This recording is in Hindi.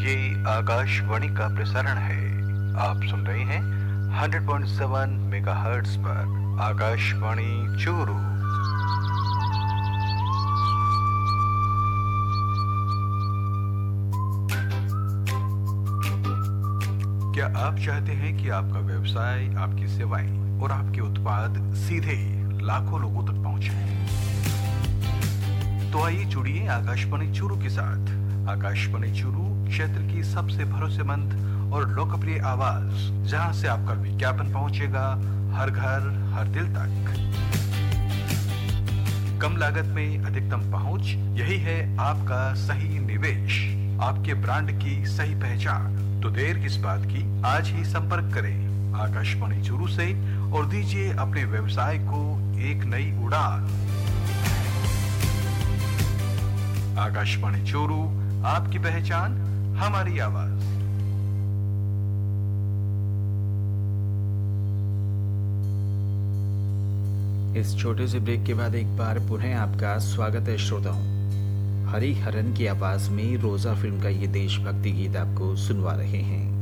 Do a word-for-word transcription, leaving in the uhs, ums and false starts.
ये आकाशवाणी का प्रसारण है। आप सुन रहे हैं हंड्रेड पॉइंट सेवन मेगाहर्ट्ज पर आकाशवाणी चूरू। क्या आप चाहते हैं कि आपका व्यवसाय, आपकी सेवाएं और आपके उत्पाद सीधे लाखों लोगों तक पहुंचे? तो आइए जुड़िए आकाशवाणी चूरू के साथ। आकाशवाणी चूरू क्षेत्र की सबसे भरोसेमंद और लोकप्रिय आवाज, जहां से आपका विज्ञापन पहुंचेगा हर घर हर दिल तक। कम लागत में अधिकतम पहुंच, यही है आपका सही निवेश, आपके ब्रांड की सही पहचान। तो देर किस बात की, आज ही संपर्क करें आकाशवाणी चूरू से और दीजिए अपने व्यवसाय को एक नई उड़ान। आकाशवाणी चूरू, आपकी पहचान हमारी आवाज। इस छोटे से ब्रेक के बाद एक बार पुनः आपका स्वागत है श्रोताओं। हरी हरन की आवाज में रोजा फिल्म का ये देशभक्ति गीत आपको सुनवा रहे हैं।